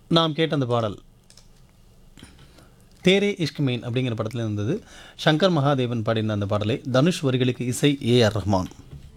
நாம் கேட்ட அந்த பாடல் தேரே இஷ்க் மெயின் அப்படிங்கிற படத்தில் இருந்தது. சங்கர் மகாதேவன் பாடின அந்த பாடலை தனுஷ் வரிகளுக்கு இசை ஏஆர் ரஹ்மான்.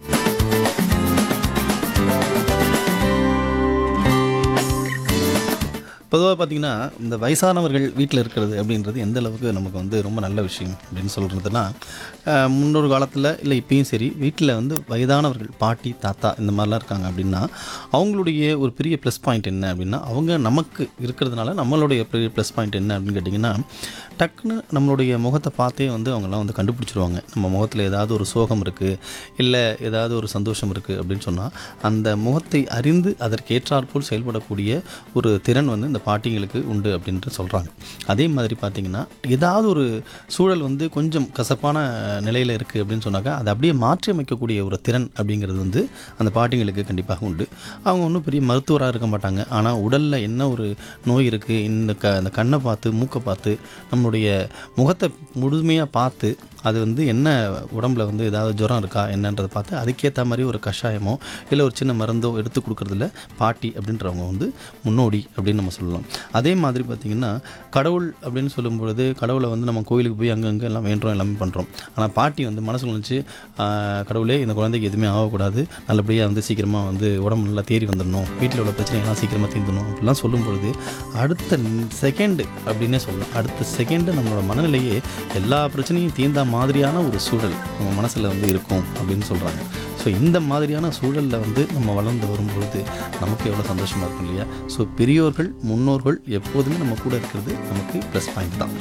பொதுவாக பார்த்திங்கன்னா இந்த வயசானவர்கள் வீட்டில் இருக்கிறது அப்படின்றது எந்த அளவுக்கு நமக்கு வந்து ரொம்ப நல்ல விஷயம் அப்படின்னு சொல்கிறதுனா, முன்னொரு காலத்தில் இல்லை இப்பயும் சரி வீட்டில் வந்து வயதானவர்கள் பாட்டி தாத்தா இந்த மாதிரிலாம் இருக்காங்க அப்படின்னா அவங்களுடைய ஒரு பெரிய ப்ளஸ் பாயிண்ட் என்ன அப்படின்னா, அவங்க நமக்கு இருக்கிறதுனால நம்மளுடைய பெரிய ப்ளஸ் பாயிண்ட் என்ன அப்படின்னு கேட்டிங்கன்னா, டக்குன்னு நம்மளுடைய முகத்தை பார்த்தே வந்து அவங்களாம் வந்து கண்டுபிடிச்சிருவாங்க. நம்ம முகத்தில் ஏதாவது ஒரு சோகம் இருக்குது இல்லை ஏதாவது ஒரு சந்தோஷம் இருக்குது அப்படின்னு சொன்னால் அந்த முகத்தை அறிந்து அதற்கேற்றாற்போல் செயல்படக்கூடிய ஒரு திறன் வந்து இந்த பாட்டிங்களுக்கு உண்டு அப்படின்ட்டு சொல்கிறாங்க. அதே மாதிரி பார்த்திங்கன்னா ஏதாவது ஒரு சூழல் வந்து கொஞ்சம் கசப்பான நிலையில் இருக்குது அப்படின்னு சொன்னாக்கா அதை அப்படியே மாற்றி அமைக்கக்கூடிய ஒரு திறன் அப்படிங்கிறது வந்து அந்த பாட்டிங்களுக்கு கண்டிப்பாக உண்டு. அவங்க ஒன்றும் பெரிய மருத்துவராக இருக்க மாட்டாங்க. ஆனால் உடலில் என்ன ஒரு நோய் இருக்குது, அந்த கண்ணை பார்த்து மூக்கை பார்த்து நம்மளுடைய முகத்தை முழுமையாக பார்த்து அது வந்து என்ன உடம்புல வந்து ஏதாவது ஜுரம் இருக்கா என்னன்றதை பார்த்து அதுக்கேற்ற மாதிரி ஒரு கஷாயமோ இல்லை ஒரு சின்ன மருந்தோ எடுத்து கொடுக்குறதுல பாட்டி அப்படின்றவங்க வந்து முன்னோடி அப்படின்னு நம்ம சொல்லலாம். அதே மாதிரி பார்த்திங்கன்னா கடவுள் அப்படின்னு சொல்லும்பொழுது கடவுளை வந்து நம்ம கோயிலுக்கு போய் அங்கங்கே எல்லாம் வேண்டுறோம் எல்லாமே பண்ணுறோம். ஆனால் பாட்டி வந்து மனசுல நினச்சி கடவுளே இந்த குழந்தைக்கு எதுவுமே ஆகக்கூடாது, நல்லபடியாக வந்து சீக்கிரமாக வந்து உடம்பு நல்லா தேறி வந்துடணும், வீட்டில் உள்ள பிரச்சனைகள்லாம் சீக்கிரமாக தீர்ந்துடணும் அப்படிலாம் சொல்லும் பொழுது அடுத்த செகண்டு அப்படின்னே சொல்லலாம், அடுத்த செகண்டு நம்மளோட மனநிலையே எல்லா பிரச்சனையும் தீர்ந்தா மாதிரியான ஒரு சூழல் நம்ம மனசில் வந்து இருக்கும் அப்படின்னு சொல்கிறாங்க. ஸோ இந்த மாதிரியான சூழலில் வந்து நம்ம வளர்ந்து வரும்பொழுது நமக்கு எவ்வளோ சந்தோஷமாக இருக்கும் இல்லையா? ஸோ பெரியோர்கள் முன்னோர்கள் எப்போதுமே நம்ம கூட இருக்கிறது நமக்கு ப்ளஸ் பாயிண்ட் தான்.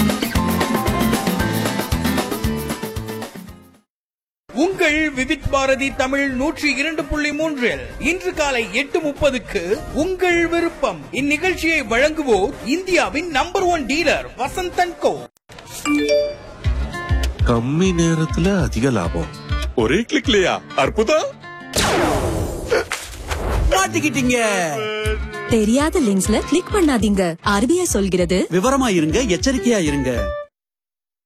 உங்கள் விவித் பாரதி தமிழ் 102.3 இன்று காலை 8:30க்கு உங்கள் விருப்பம். இந்நிகழ்ச்சியை வழங்குவோர் இந்தியாவின் நம்பர் 1 டீலர் வசந்தன் கோ. கம்மி நேரத்துல அதிக லாபம், ஒரே கிளிக்லயா? அற்புதம்! மாட்டிக்கிட்டீங்க. தெரியாத லிங்க்ஸ்ல கிளிக் பண்ணாதீங்க. RBI சொல்கிறது விவரமா இருங்க, எச்சரிக்கையா இருங்க.